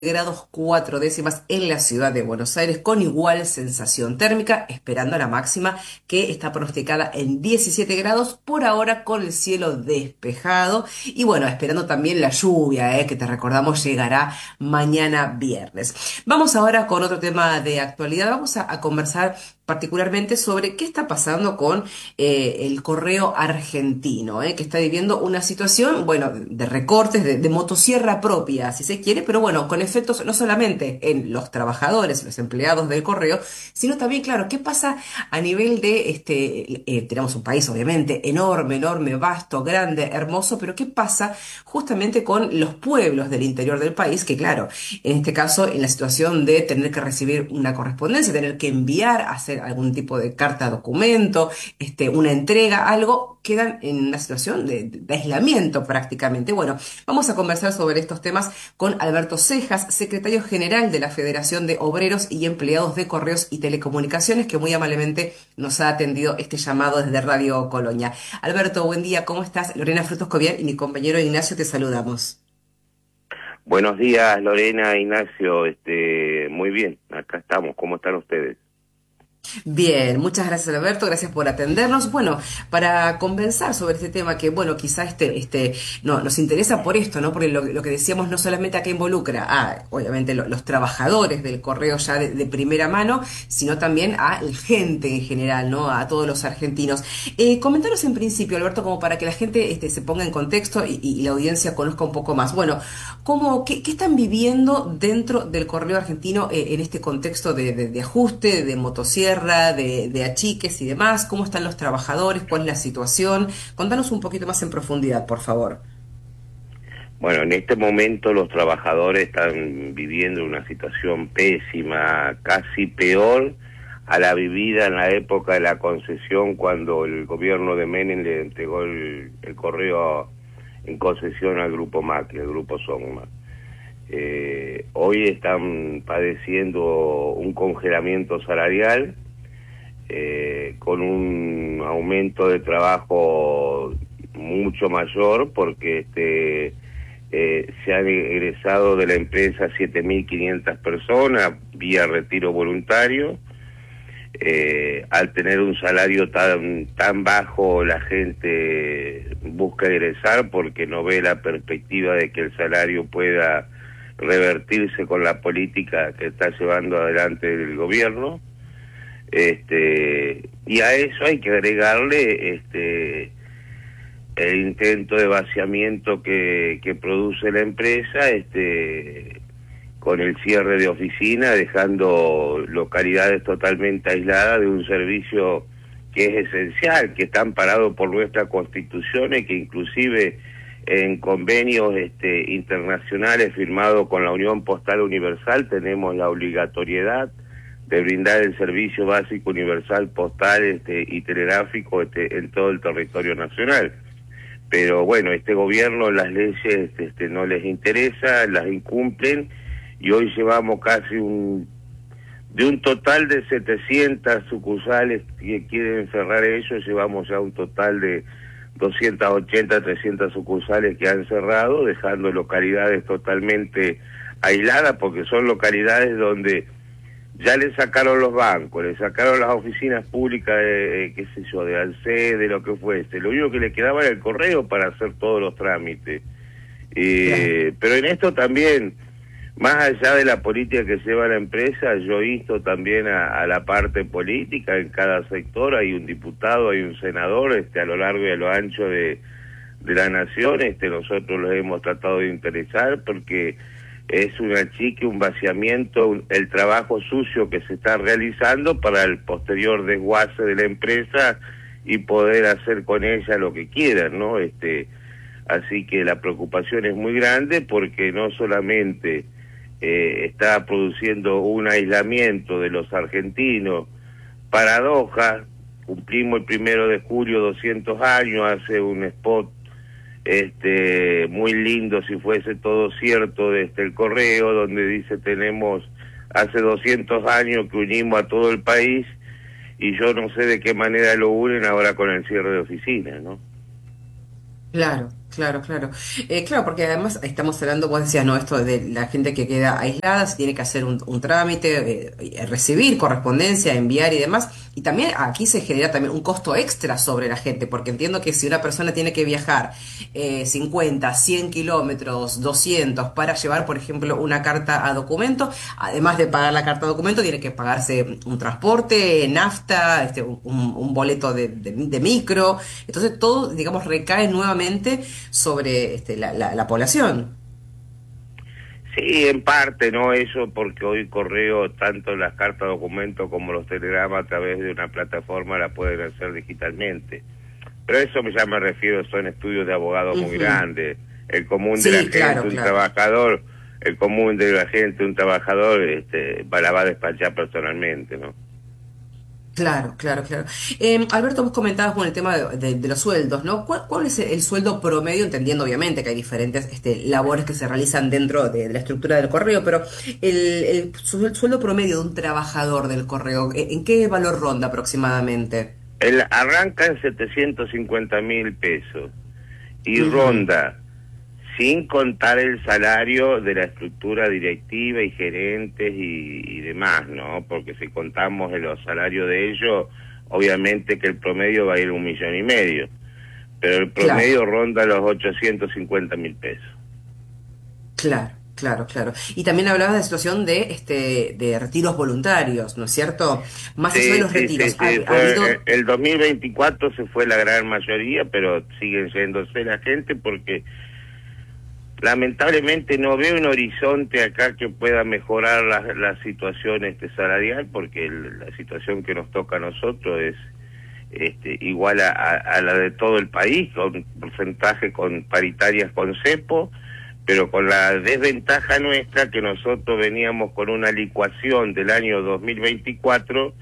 grados 4 décimas en la ciudad de Buenos Aires, con igual sensación térmica, esperando la máxima que está pronosticada en 17 grados, por ahora con el cielo despejado. Y bueno, esperando también la lluvia, que te recordamos llegará mañana viernes. Vamos ahora con otro tema de actualidad. Vamos a conversar particularmente sobre qué está pasando con el correo argentino, que está viviendo una situación, bueno, de recortes, de motosierra propia, si se quiere, pero bueno, con efectos no solamente en los trabajadores, los empleados del correo, sino también, claro, qué pasa a nivel de, tenemos un país obviamente enorme, enorme, vasto, grande, hermoso, pero qué pasa justamente con los pueblos del interior del país, que claro, en este caso, en la situación de tener que recibir una correspondencia, tener que enviar, hacer algún tipo de carta documento, una entrega, algo, quedan en una situación de aislamiento prácticamente. Bueno, vamos a conversar sobre estos temas con Alberto Cejas, secretario general de la Federación de Obreros y Empleados de Correos y Telecomunicaciones, que muy amablemente nos ha atendido este llamado desde Radio Colonia. Alberto, buen día, ¿cómo estás? Lorena Frutos Cobian y mi compañero Ignacio te saludamos. Buenos días, Lorena, Ignacio, muy bien, acá estamos, ¿cómo están ustedes? Bien, muchas gracias Alberto, gracias por atendernos. Bueno, para conversar sobre este tema que, bueno, quizá no, nos interesa por esto, ¿no? Porque lo que decíamos no solamente a qué involucra a, obviamente, los trabajadores del correo ya de primera mano, sino también a la gente en general, ¿no? A todos los argentinos. Comentaros en principio, Alberto, como para que la gente se ponga en contexto y la audiencia conozca un poco más. Bueno, qué están viviendo dentro del correo argentino en este contexto de ajuste, de motosierra, de achiques y demás? ¿Cómo están los trabajadores? ¿Cuál es la situación? Contanos un poquito más en profundidad, por favor. Bueno, en este momento los trabajadores están viviendo una situación pésima, casi peor a la vivida en la época de la concesión, cuando el gobierno de Menem le entregó el correo en concesión al Grupo Macri, al Grupo Songma. Hoy están padeciendo un congelamiento salarial, con un aumento de trabajo mucho mayor, porque se han egresado de la empresa 7.500 personas vía retiro voluntario. Al tener un salario tan bajo, la gente busca egresar porque no ve la perspectiva de que el salario pueda revertirse con la política que está llevando adelante el gobierno. Y a eso hay que agregarle el intento de vaciamiento que produce la empresa, con el cierre de oficina, dejando localidades totalmente aisladas de un servicio que es esencial, que está amparado por nuestra Constitución y que inclusive en convenios internacionales firmados con la Unión Postal Universal tenemos la obligatoriedad de brindar el servicio básico universal postal y telegráfico en todo el territorio nacional. Pero bueno, este gobierno las leyes no les interesa, las incumplen, y hoy llevamos casi de un total de 700 sucursales que quieren cerrar ellos, llevamos ya un total de 280, 300 sucursales que han cerrado, dejando localidades totalmente aisladas, porque son localidades donde ya le sacaron los bancos, le sacaron las oficinas públicas, qué sé yo, de ANSES, de lo que fuese. Lo único que le quedaba era el correo para hacer todos los trámites. Claro. Pero en esto también, más allá de la política que lleva la empresa, yo insto también a la parte política. En cada sector hay un diputado, hay un senador, a lo largo y a lo ancho de la nación. Nosotros los hemos tratado de interesar porque es un achique, un vaciamiento, el trabajo sucio que se está realizando para el posterior desguace de la empresa y poder hacer con ella lo que quieran, ¿no? Así que la preocupación es muy grande, porque no solamente está produciendo un aislamiento de los argentinos, paradoja, cumplimos el 1 de julio 200 años, hace un spot muy lindo, si fuese todo cierto, desde el correo, donde dice: tenemos hace 200 años que unimos a todo el país, y yo no sé de qué manera lo unen ahora con el cierre de oficinas, ¿no? Claro, Claro, claro. Claro, porque además estamos hablando, vos decías, ¿no? Esto de la gente que queda aislada, se tiene que hacer un trámite, recibir correspondencia, enviar y demás. Y también aquí se genera también un costo extra sobre la gente, porque entiendo que si una persona tiene que viajar 50, 100 kilómetros, 200 para llevar, por ejemplo, una carta a documento, además de pagar la carta a documento, tiene que pagarse un transporte, nafta, un boleto de micro. Entonces todo, digamos, recae nuevamente sobre la población. Sí, en parte, ¿no? Eso porque hoy correo, tanto las cartas documentos como los telegramas a través de una plataforma la pueden hacer digitalmente. Pero eso ya me refiero, son estudios de abogados muy Ujú. grandes. El común de la Sí, gente, claro, un claro. trabajador, el común de la gente, un trabajador, la va a despachar personalmente, ¿no? Claro, claro, claro. Alberto, vos comentabas con el tema de los sueldos, ¿no? ¿Cuál es el sueldo promedio? Entendiendo obviamente que hay diferentes labores que se realizan dentro de la estructura del correo, pero el sueldo promedio de un trabajador del correo, ¿en qué valor ronda aproximadamente? Él arranca en 750.000 pesos y Ujú. ronda, sin contar el salario de la estructura directiva y gerentes y demás, ¿no? Porque si contamos en los salarios de ellos, obviamente que el promedio va a ir 1,5 millones, pero el Claro. promedio ronda los 850.000 pesos. Claro, claro, claro. Y también hablabas de la situación de retiros voluntarios, ¿no es cierto? Más allá de Sí, los sí, sí, retiros, ¿ha, sí, ha habido? el 2024 se fue la gran mayoría, pero siguen yéndose la gente porque lamentablemente no veo un horizonte acá que pueda mejorar la situación salarial, porque la situación que nos toca a nosotros es igual a la de todo el país, con porcentaje con paritarias con cepo, pero con la desventaja nuestra que nosotros veníamos con una licuación del año 2024,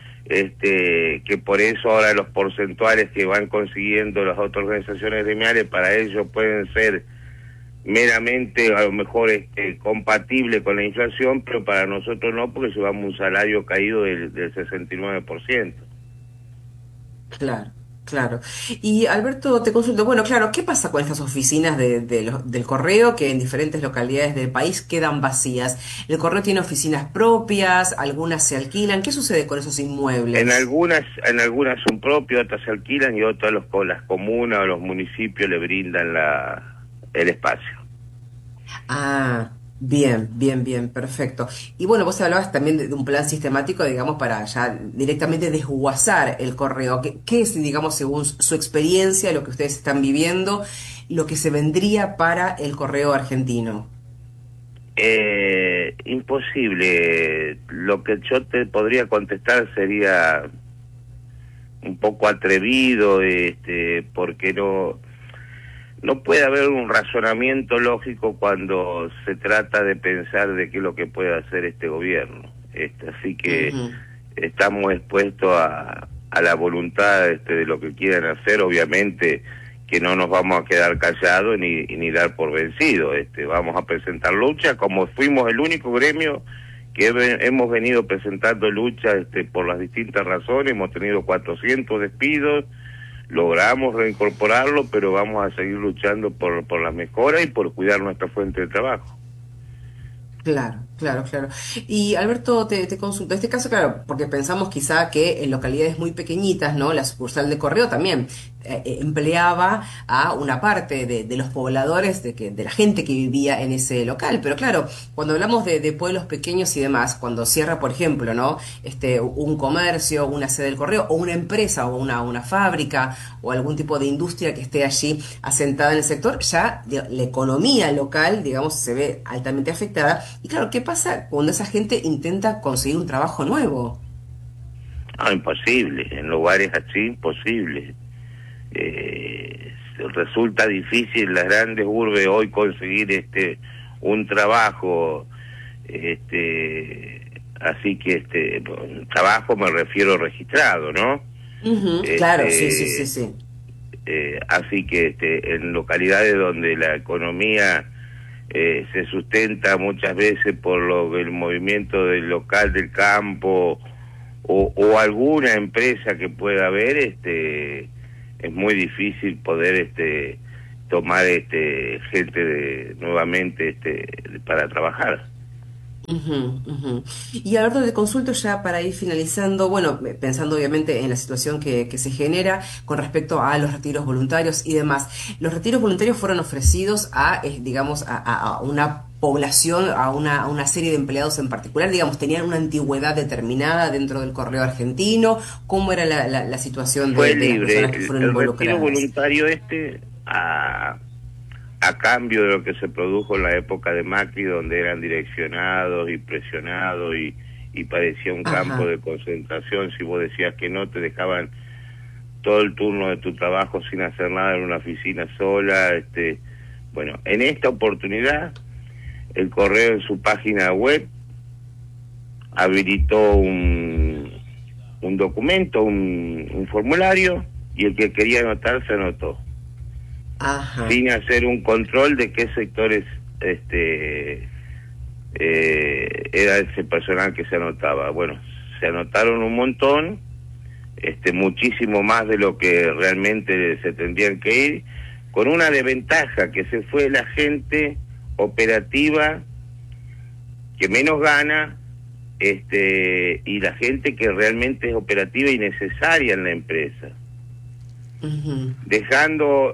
que por eso ahora los porcentuales que van consiguiendo las otras organizaciones gremiales para ellos pueden ser meramente a lo mejor compatible con la inflación, pero para nosotros no, porque llevamos un salario caído del 69%. Claro, claro. Y Alberto, te consulto, bueno, claro, ¿qué pasa con estas oficinas del correo que en diferentes localidades del país quedan vacías? ¿El correo tiene oficinas propias? ¿Algunas se alquilan? ¿Qué sucede con esos inmuebles? En algunas son propias, otras se alquilan y otras las comunas o los municipios le brindan el espacio. Ah, bien, bien, bien, perfecto. Y bueno, vos hablabas también de un plan sistemático, digamos, para ya directamente desguazar el correo. ¿Qué es, digamos, según su experiencia, lo que ustedes están viviendo, lo que se vendría para el correo argentino? Imposible. Lo que yo te podría contestar sería un poco atrevido, porque no puede haber un razonamiento lógico cuando se trata de pensar de qué es lo que puede hacer este gobierno. Así que Ujú. estamos expuestos a la voluntad de lo que quieran hacer, obviamente que no nos vamos a quedar callados ni dar por vencidos. Vamos a presentar lucha, como fuimos el único gremio que hemos venido presentando lucha por las distintas razones. Hemos tenido 400 despidos, logramos reincorporarlo, pero vamos a seguir luchando por la mejora y por cuidar nuestra fuente de trabajo. Claro, claro, claro. Y Alberto, te consulto, en este caso, claro, porque pensamos quizá que en localidades muy pequeñitas, ¿no? La sucursal de correo también empleaba a una parte de los pobladores, de la gente que vivía en ese local. Pero claro, cuando hablamos de pueblos pequeños y demás, cuando cierra, por ejemplo, ¿no? Un comercio, una sede del correo, o una empresa, o una fábrica, o algún tipo de industria que esté allí asentada en el sector, ya la economía local, digamos, se ve altamente afectada. Y claro, ¿qué pasa cuando esa gente intenta conseguir un trabajo nuevo? Ah, imposible, en lugares así, imposible. Resulta difícil en las grandes urbes hoy conseguir un trabajo, así que trabajo me refiero registrado, ¿no? Ujú, claro, sí, sí, sí, este sí. Así que en localidades donde la economía se sustenta muchas veces por el movimiento del local del campo o alguna empresa que pueda haber, es muy difícil poder tomar gente nuevamente para trabajar. Ujú, ujú. Y Alberto, te consulto ya para ir finalizando, bueno, pensando obviamente en la situación que se genera con respecto a los retiros voluntarios y demás. Los retiros voluntarios fueron ofrecidos a, digamos, a una población, a una serie de empleados en particular, digamos, tenían una antigüedad determinada dentro del correo argentino. ¿Cómo era la situación Fue de las libre personas que fueron el retiro involucradas? voluntario a cambio de lo que se produjo en la época de Macri, donde eran direccionados y presionados y parecía un campo Ajá, de concentración. Si vos decías que no, te dejaban todo el turno de tu trabajo sin hacer nada en una oficina sola. Bueno, en esta oportunidad el correo en su página web habilitó un documento, un formulario, y el que quería anotar se anotó, ajá, sin hacer un control de qué sectores era ese personal que se anotaba. Bueno, se anotaron un montón, muchísimo más de lo que realmente se tendrían que ir, con una desventaja, que se fue la gente operativa que menos gana, y la gente que realmente es operativa y necesaria en la empresa, ujú, dejando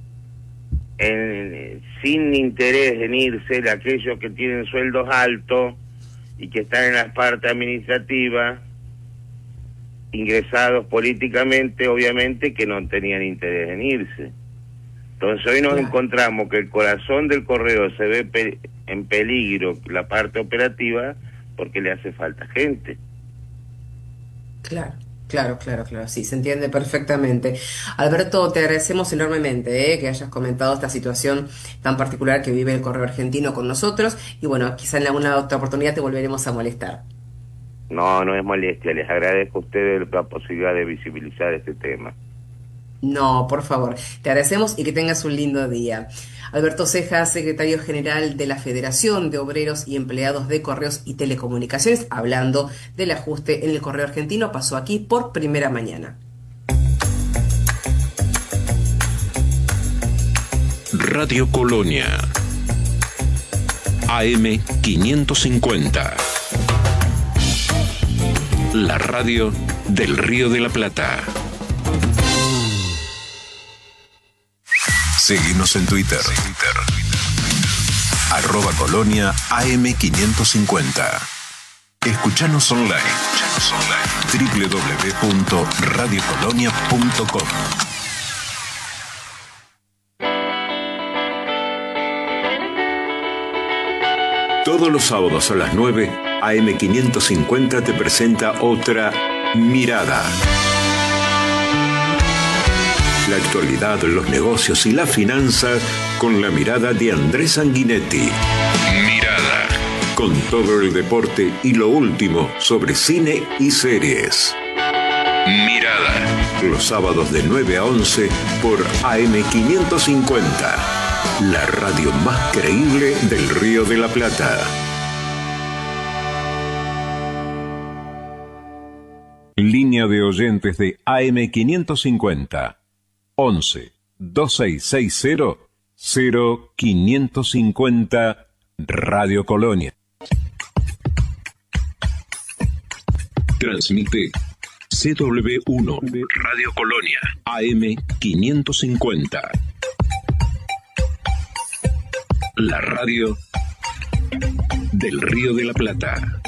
sin interés en irse aquellos que tienen sueldos altos y que están en las partes administrativas, ingresados políticamente, obviamente, que no tenían interés en irse. Entonces hoy nos claro. encontramos que el corazón del correo se ve en peligro, la parte operativa, porque le hace falta gente. Claro, claro, claro, claro, sí, se entiende perfectamente. Alberto, te agradecemos enormemente, que hayas comentado esta situación tan particular que vive el correo argentino con nosotros y bueno, quizá en alguna otra oportunidad te volveremos a molestar. No, no es molestia, les agradezco a ustedes la posibilidad de visibilizar este tema. No, por favor, te agradecemos y que tengas un lindo día. Alberto Ceja, secretario general de la Federación de Obreros y Empleados de Correos y Telecomunicaciones, hablando del ajuste en el correo argentino, pasó aquí por Primera Mañana. Radio Colonia, AM 550. La radio del Río de la Plata. Seguinos en Twitter. @Colonia AM550. Escuchanos online. www.radiocolonia.com. Todos los sábados a las 9, AM550 te presenta otra Mirada. La actualidad, los negocios y las finanzas con la mirada de Andrés Sanguinetti. Mirada. Con todo el deporte y lo último sobre cine y series. Mirada. Los sábados de 9 a 11 por AM550. La radio más creíble del Río de la Plata. Línea de oyentes de AM550. 11 2660 0550 Radio Colonia. Transmite CW1 Radio Colonia AM550. La radio del Río de la Plata.